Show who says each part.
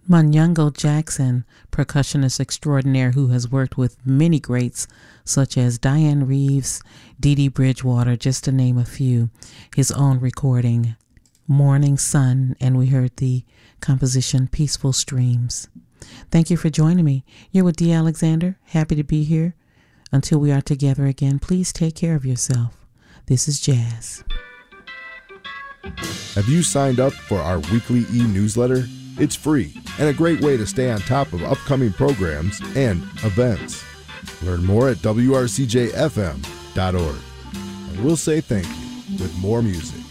Speaker 1: Manyungo Jackson, percussionist extraordinaire who has worked with many greats such as Diane Reeves, Dee Dee Bridgewater, just to name a few. His own recording, Morning Sun, and we heard the composition Peaceful Streams. Thank you for joining me. You're with Dee Alexander. Happy to be here. Until we are together again, please take care of yourself. This is Jazz.
Speaker 2: Have you signed up for our weekly e-newsletter? It's free and a great way to stay on top of upcoming programs and events. Learn more at wrcjfm.org. And we'll say thank you with more music.